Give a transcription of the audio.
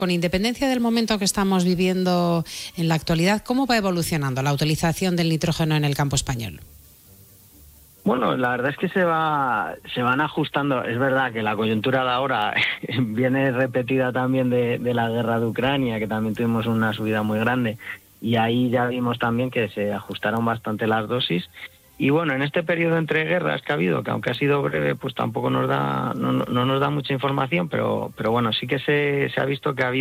Con independencia del momento que estamos viviendo en la actualidad, ¿cómo va evolucionando la utilización del nitrógeno en el campo español? Bueno, la verdad es que se van ajustando. Es verdad que la coyuntura de ahora viene repetida también de la guerra de Ucrania, que también tuvimos una subida muy grande, y ahí ya vimos también que se ajustaron bastante las dosis. Y bueno, en este periodo entre guerras que ha habido, que aunque ha sido breve, pues tampoco no nos da mucha información, pero bueno, sí que se ha visto que ha habido